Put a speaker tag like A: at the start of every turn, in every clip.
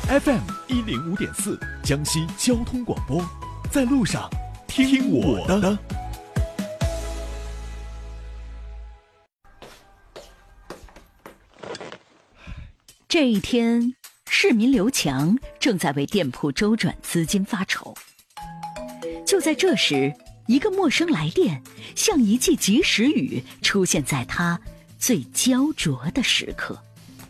A: FM105.4江西交通广播，在路上听我的。
B: 这一天，市民刘强正在为店铺周转资金发愁。就在这时，一个陌生来电像一记及时雨出现在他最焦灼的时刻。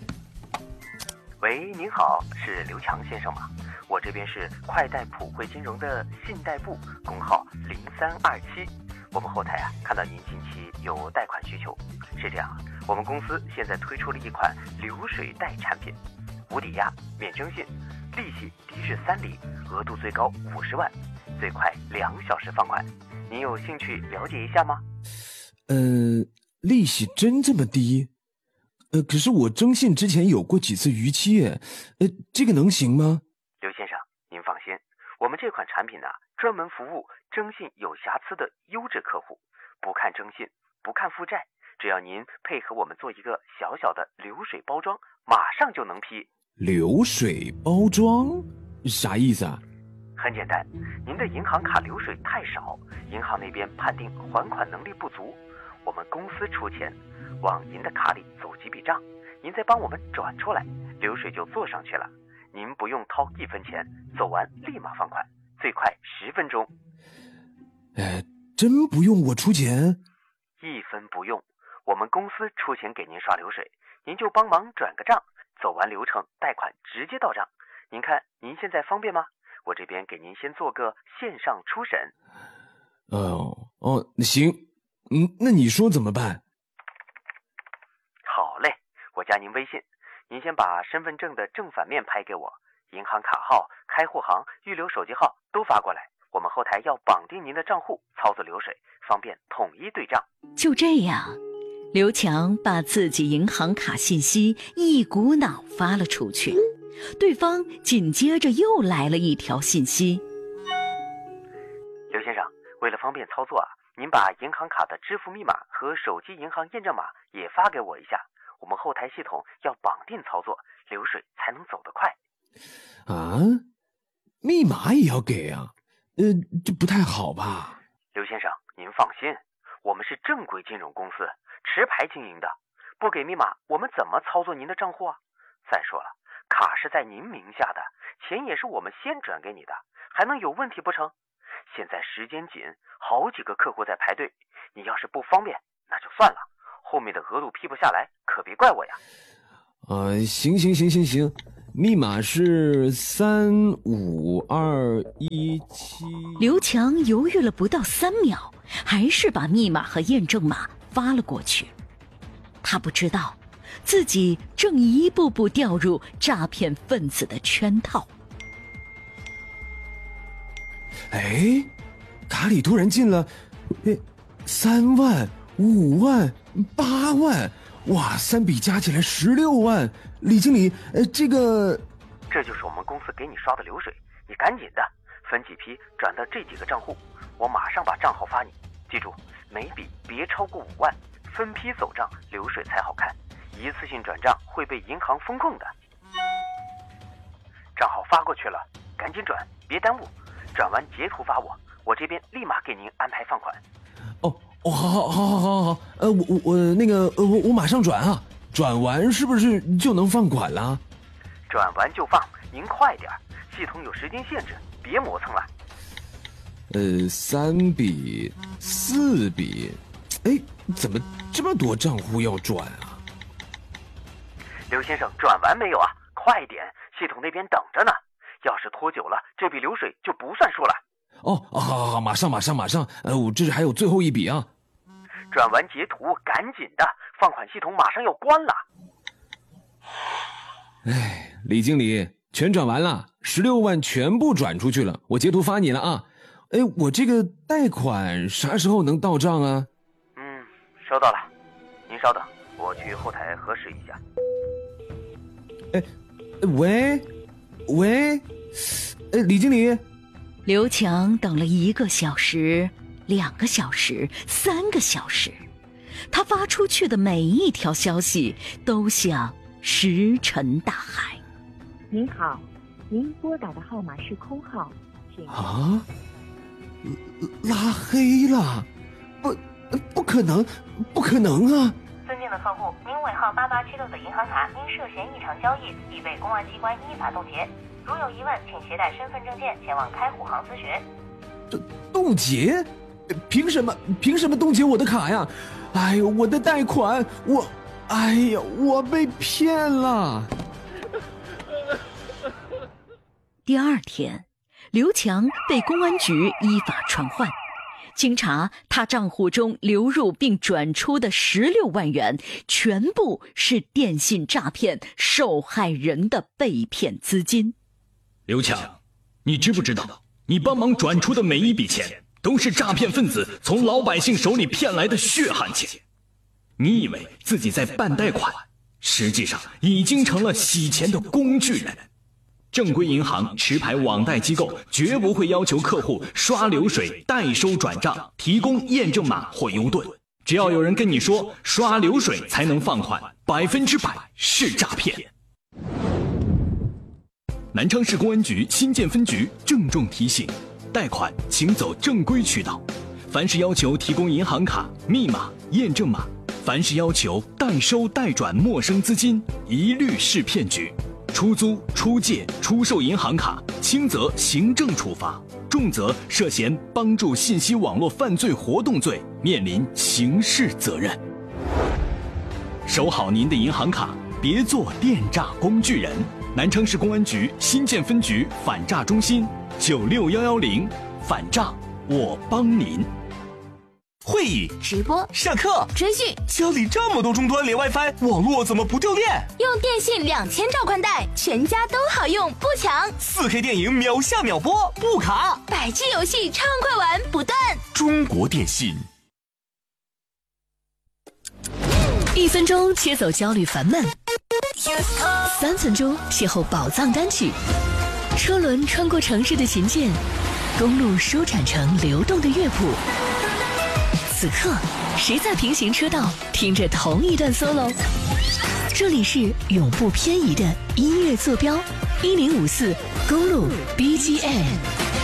C: 喂，您好，是刘强先生吗？我这边是快贷普惠金融的信贷部，工号0327。我们后台看到您近期有贷款需求。是这样，我们公司现在推出了一款流水贷产品，无抵押、免征信，利息低至3厘，额度最高50万，最快2小时放款。您有兴趣了解一下吗？
D: 利息真这么低？可是我征信之前有过几次逾期耶，这个能行吗？
C: 刘先生，您放心，我们这款产品专门服务征信有瑕疵的优质客户，不看征信，不看负债，只要您配合我们做一个小小的流水包装，马上就能批。
D: 流水包装？啥意思啊？
C: 很简单，您的银行卡流水太少，银行那边判定还款能力不足，我们公司出钱往您的卡里走几笔账，您再帮我们转出来，流水就做上去了。您不用掏1分钱，走完立马放款，最快10分钟。
D: 真不用我出钱
C: ？1分不用，我们公司出钱给您刷流水，您就帮忙转个账，走完流程贷款直接到账。您看您现在方便吗？我这边给您先做个线上初审。
D: 行，那你说怎么办？
C: 好嘞，我加您微信，您先把身份证的正反面拍给我，银行卡号、开户行、预留手机号都发过来，我们后台要绑定您的账户，操作流水，方便统一对账。
B: 就这样，刘强把自己银行卡信息一股脑发了出去，对方紧接着又来了一条信息。
C: 刘先生，为了方便操作您把银行卡的支付密码和手机银行验证码也发给我一下，我们后台系统要绑定操作，流水才能走得快。
D: 密码也要给啊？这不太好吧？
C: 刘先生，您放心，我们是正规金融公司，持牌经营的，不给密码我们怎么操作您的账户啊？再说了，卡是在您名下的，钱也是我们先转给你的，还能有问题不成？现在时间紧，好几个客户在排队，你要是不方便那就算了，后面的额度批不下来可别怪我呀。
D: 行，密码是35217。
B: 刘强犹豫了不到3秒，还是把密码和验证码发了过去。他不知道自己正一步步掉入诈骗分子的圈套。
D: 卡里突然进了3万、5万、8万，哇，3笔加起来16万。李经理，这
C: 就是我们公司给你刷的流水，你赶紧的分几批转到这几个账户，我马上把账号发你。记住，每笔别超过5万，分批走账，流水才好看，一次性转账会被银行封控的。账号发过去了，赶紧转，别耽误，转完截图发我，我这边立马给您安排放款。
D: 好，我马上转啊，转完是不是就能放款了？
C: 转完就放，您快点，系统有时间限制，别磨蹭了。
D: 3笔、4笔，怎么这么多账户要转啊？
C: 刘先生，转完没有啊？快点，系统那边等着呢。要是拖久了，这笔流水就不算数了。
D: 好，马上，我这还有最后一笔啊。
C: 转完截图，赶紧的，放款系统马上要关了。
D: 李经理，全转完了，16万全部转出去了，我截图发你了啊。我这个贷款啥时候能到账啊？
C: 收到了，您稍等，我去后台核实一下。
D: 喂，李经理。
B: 刘强等了1个小时、2个小时、3个小时，他发出去的每一条消息都像石沉大海。
E: 您好， 您拨打的号码是空号，请
D: 啊，拉黑了？不可能，不可能啊！
F: 尊敬的客户，您尾号8876的银行卡因涉嫌异常交易，已被公安机关依法冻结。如有疑问，请携带身份证件前往开户行咨询。
D: 冻结？凭什么冻结我的卡呀？哎呦，我的贷款，我被骗了。
B: 第二天，刘强被公安局依法传唤。经查，他账户中流入并转出的16万元，全部是电信诈骗受害人的被骗资金。
A: 刘强，你知不知道，你帮忙转出的每一笔钱，都是诈骗分子从老百姓手里骗来的血汗钱？你以为自己在办贷款，实际上已经成了洗钱的工具人。正规银行、持牌网贷机构绝不会要求客户刷流水、代收转账、提供验证码或邮盾。只要有人跟你说刷流水才能放款，100%是诈骗。南昌市公安局新建分局郑重提醒：贷款请走正规渠道，凡是要求提供银行卡、密码、验证码，凡是要求代收代转陌生资金，一律是骗局。出租、出借、出售银行卡，轻则行政处罚，重则涉嫌帮助信息网络犯罪活动罪，面临刑事责任。守好您的银行卡，别做电诈工具人。南昌市公安局新建分局反诈中心96110，反诈我帮您。
G: 会议、
H: 直播、
G: 上课、
H: 追剧，
G: 家里这么多终端连 WiFi， 网络怎么不掉电？
H: 用电信2000兆宽带，全家都好用，不抢。
G: 4K 电影秒下秒播，不卡。
H: 100G 游戏畅快玩不断。
G: 中国电信。
I: 1分钟切走焦虑烦闷，3分钟邂逅宝藏单曲。车轮穿过城市的琴键，公路舒展成流动的乐谱。此刻，谁在平行车道听着同一段 solo？ 这里是永不偏移的音乐坐标，1054公路 BGM。